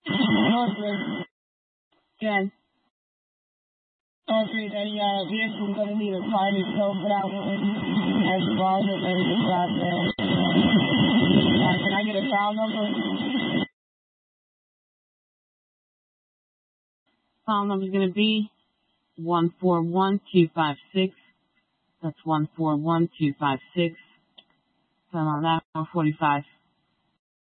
Northwest. Good. Okay, then vehicle's gonna need a party, so for that one, as long as everything's out there. Can I get a file number? File number is going to be 141256. That's 141256. File on that 45.